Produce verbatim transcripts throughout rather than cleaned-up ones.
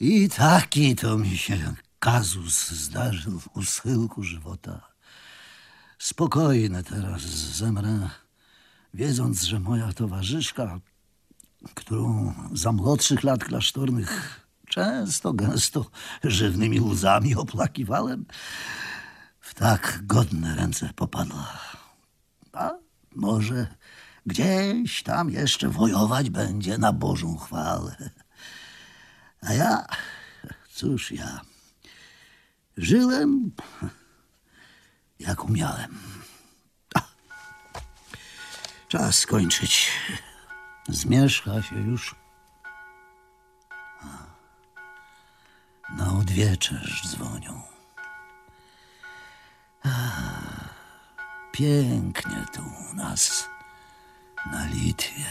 I taki to mi się kazus zdarzył u schyłku żywota. Spokojny teraz zemrę, wiedząc, że moja towarzyszka, którą za młodszych lat klasztornych często, gęsto żywnymi łzami oplakiwałem, w tak godne ręce popadła. A może gdzieś tam jeszcze wojować będzie na Bożą chwałę. A ja, cóż ja, żyłem jak umiałem. A, czas skończyć. Zmierzcha się już. A, na odwieczerz dzwonią. A, pięknie tu u nas na Litwie.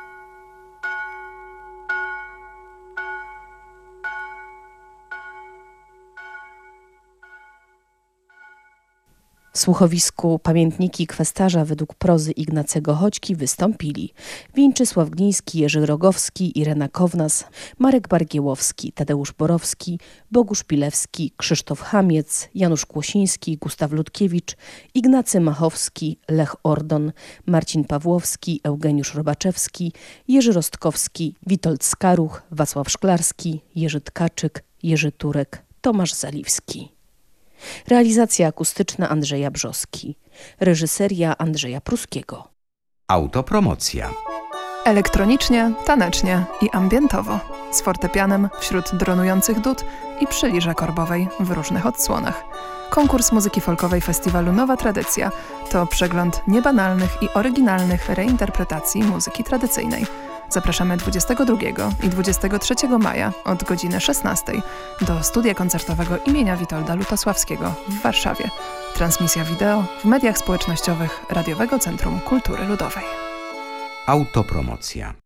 W słuchowisku Pamiętniki Kwestarza według prozy Ignacego Choćki wystąpili Winczysław Gniński, Jerzy Rogowski, Irena Kownas, Marek Bargiełowski, Tadeusz Borowski, Bogusz Pilewski, Krzysztof Hamiec, Janusz Kłosiński, Gustaw Ludkiewicz, Ignacy Machowski, Lech Ordon, Marcin Pawłowski, Eugeniusz Robaczewski, Jerzy Rostkowski, Witold Skaruch, Wacław Szklarski, Jerzy Tkaczyk, Jerzy Turek, Tomasz Zaliwski. Realizacja akustyczna Andrzeja Brzoski. Reżyseria Andrzeja Pruskiego. Autopromocja. Elektronicznie, tanecznie i ambientowo. Z fortepianem wśród dronujących dud i przy lirze korbowej w różnych odsłonach. Konkurs muzyki folkowej festiwalu Nowa Tradycja to przegląd niebanalnych i oryginalnych reinterpretacji muzyki tradycyjnej. Zapraszamy dwudziestego drugiego i dwudziestego trzeciego maja od godziny szesnastej do studia koncertowego imienia Witolda Lutosławskiego w Warszawie. Transmisja wideo w mediach społecznościowych Radiowego Centrum Kultury Ludowej. Autopromocja.